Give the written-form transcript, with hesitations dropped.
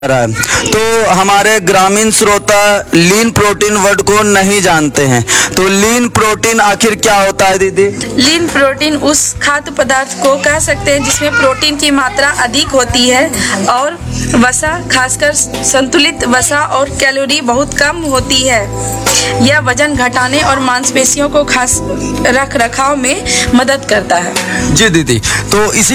रहा है। तो हमारे ग्रामीण श्रोता लीन प्रोटीन वर्ड को नहीं जानते हैं, तो लीन प्रोटीन आखिर क्या होता है दीदी? लीन प्रोटीन उस खाद्य पदार्थ को कह सकते हैं जिसमें प्रोटीन की मात्रा अधिक होती है और वसा, खासकर संतुलित वसा और कैलोरी बहुत कम होती है। यह वजन घटाने और मांसपेशियों को खास रख रखाव में मदद करता है। जी दीदी, तो इसी